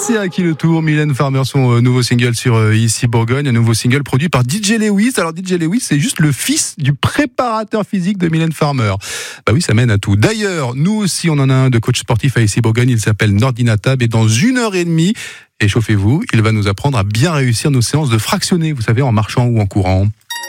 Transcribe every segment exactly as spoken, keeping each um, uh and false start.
c'est à qui le tour. Mylène Farmer, son euh, nouveau single sur euh, Ici Bourgogne, un nouveau single produit par D J Lewis. Alors D J Lewis, c'est juste le fils du préparateur physique de Mylène Farmer. Bah oui, ça mène à tout. D'ailleurs, nous aussi, on en a un de coach sportif à Ici Bourgogne. Il s'appelle Nordinatab et dans une heure et demie, échauffez-vous, il va nous apprendre à bien réussir nos séances de fractionné, vous savez, en marchant ou en courant.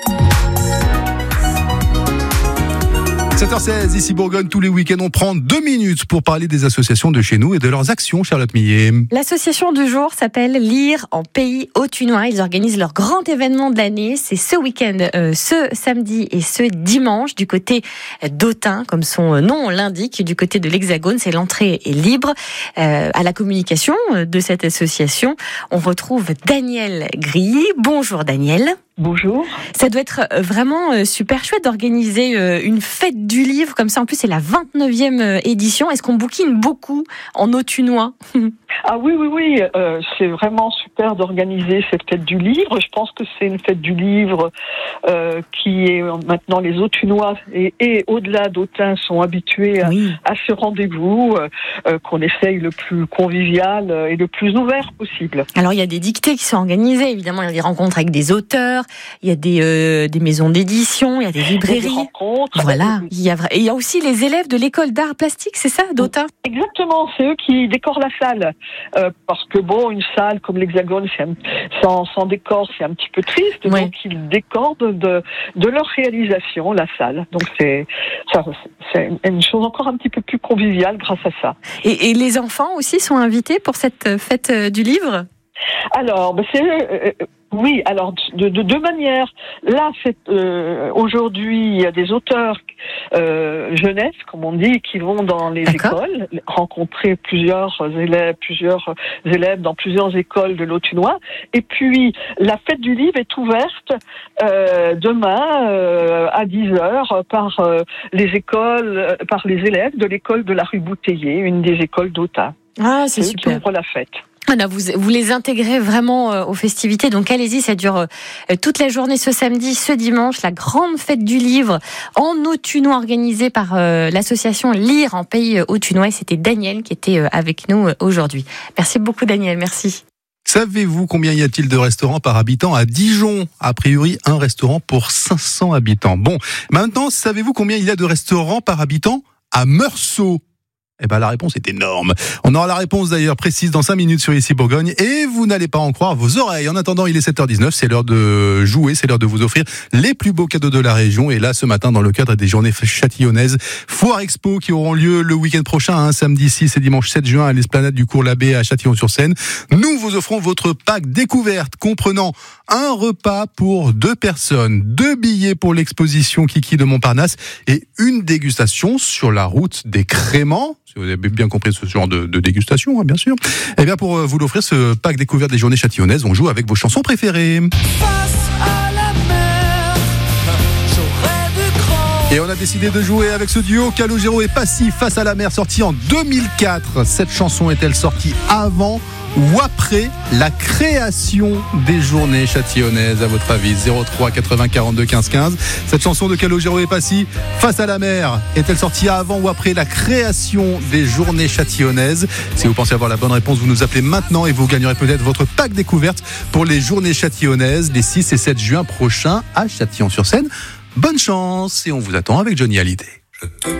sept heures seize, ici Bourgogne, tous les week-ends, on prend deux minutes pour parler des associations de chez nous et de leurs actions, Charlotte Millet. L'association du jour s'appelle Lire en Pays Autunois. Ils organisent leur grand événement de l'année. C'est ce week-end, euh, ce samedi et ce dimanche, du côté d'Autun, comme son nom l'indique, du côté de l'Hexagone. C'est l'entrée est libre. Euh, à la communication de cette association, on retrouve Daniel Grilly. Bonjour Daniel. Bonjour. Ça doit être vraiment super chouette d'organiser une fête du livre comme ça. En plus, c'est la vingt-neuvième édition. Est-ce qu'on bouquine beaucoup en autunois ? Ah oui, oui, oui. Euh, c'est vraiment super d'organiser cette fête du livre. Je pense que c'est une fête du livre euh, qui est maintenant les Autunois et, et au-delà d'Autun sont habitués à, oui. à ce rendez-vous euh, qu'on essaye le plus convivial et le plus ouvert possible. Alors, il y a des dictées qui sont organisées. Évidemment, il y a des rencontres avec des auteurs. Il y a des, euh, des maisons d'édition, il y a des librairies. Il y a des rencontres. Voilà. Il y a, il y a aussi les élèves de l'école d'art plastique, c'est ça, d'Autun ? Exactement, c'est eux qui décorent la salle. Euh, parce que bon, une salle comme l'Hexagone, c'est un, sans, sans décor, c'est un petit peu triste. Ouais. Donc ils décorent de, de, de leur réalisation la salle. Donc c'est, ça, c'est une chose encore un petit peu plus conviviale grâce à ça. Et, et les enfants aussi sont invités pour cette fête du livre ? Alors, ben c'est... Euh, Oui, alors de, de deux manières. Là, c'est, euh, aujourd'hui, il y a des auteurs euh, jeunesse, comme on dit, qui vont dans les D'accord. écoles, rencontrer plusieurs élèves, plusieurs élèves dans plusieurs écoles de l'Autunois. Et puis, la fête du livre est ouverte euh, demain euh, à dix heures par euh, les écoles, par les élèves de l'école de la rue Bouteiller, une des écoles d'Autun. Ah, c'est, c'est super. Pour la fête. Voilà, vous, vous les intégrez vraiment euh, aux festivités, donc allez-y, ça dure euh, toute la journée ce samedi, ce dimanche, la grande fête du livre en autunois organisée par euh, l'association Lire en Pays Autunois. Et c'était Daniel qui était euh, avec nous euh, aujourd'hui. Merci beaucoup Daniel, merci. Savez-vous combien y a-t-il de restaurants par habitant à Dijon ? A priori, un restaurant pour cinq cents habitants. Bon, maintenant, savez-vous combien il y a de restaurants par habitant à Meursault ? Eh ben, la réponse est énorme. On aura la réponse d'ailleurs précise dans cinq minutes sur Ici Bourgogne et vous n'allez pas en croire vos oreilles. En attendant, il est sept heures dix-neuf, c'est l'heure de jouer, c'est l'heure de vous offrir les plus beaux cadeaux de la région. Et là, ce matin, dans le cadre des journées châtillonnaises, Foire Expo qui auront lieu le week-end prochain, hein, samedi six et dimanche sept juin à l'esplanade du Cours Labbé à Châtillon-sur-Seine. Nous vous offrons votre pack découverte comprenant un repas pour deux personnes, deux billets pour l'exposition Kiki de Montparnasse et une dégustation sur la route des Créments. Si vous avez bien compris ce genre de, de dégustation, hein, bien sûr. Et bien pour vous l'offrir, ce pack découverte des journées châtillonnaises, on joue avec vos chansons préférées. Face à la mer, j'aurais du grand. Et on a décidé de jouer avec ce duo Calogero et Passy, Face à la mer, sorti en deux mille quatre. Cette chanson est-elle sortie avant ou après la création des journées châtillonnaises, à votre avis? Zéro trois quatre-vingts quarante-deux quinze quinze. Cette chanson de Calogero et Passy, Face à la mer, est-elle sortie avant ou après la création des journées châtillonnaises? Si vous pensez avoir la bonne réponse, vous nous appelez maintenant et vous gagnerez peut-être votre pack découverte pour les journées châtillonnaises les six et sept juin prochains à Châtillon-sur-Seine. Bonne chance et on vous attend avec Johnny Hallyday.